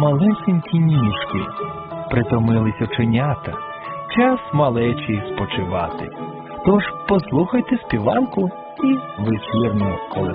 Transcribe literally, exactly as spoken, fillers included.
малесенькі ніжки, притомились оченята, час малечі спочивати. Тож послухайте співанку і вечірню колискову.